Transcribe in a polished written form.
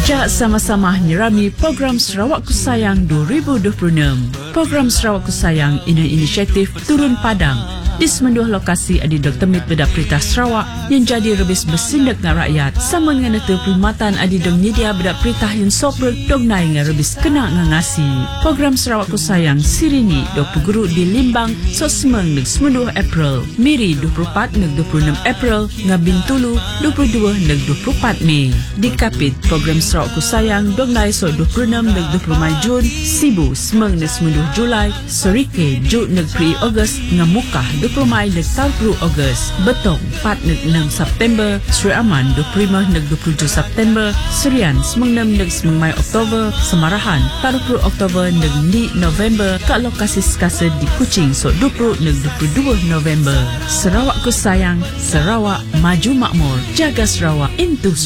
Jak sama-sama nyerami program Sarawak Ku Sayang 2026. Program Sarawak Ku Sayang ini inisiatif Turun Padang di semenduh lokasi adi Dr. Mit Bedak Perintah Sarawak yang jadi rebis bersindak dengan rakyat sama dengan itu perkhidmatan adi dong nyedia bedak perintah yang sober dong naik dengan rebis kena ngangasi. Program Sarawak Ku Sayang sirini 20 guru di Limbang so semeng neg semenduh April, Miri 24 neg 26 April, Ngabintulu 22 neg 24 Mei. Di Kapit program Sarawak Ku Sayang dong naik so 26 neg 20 Mai Jun, Sibu semeng neg semenduh Julai, Sorike Jun neg 3 Ogos, Ngamukah 20 Mai neg 30 Ogos, Betong 4 neg 6 September, Sri Aman 25 neg 27 September, Serian semeng 6 neg 9 Mai Oktober, Semarahan 40 Oktober neg 2 November, kat lokasi sekasa di Kuching so 20 neg 22 November. Sarawak Ku Sayang, Sarawak maju makmur, jaga Sarawak into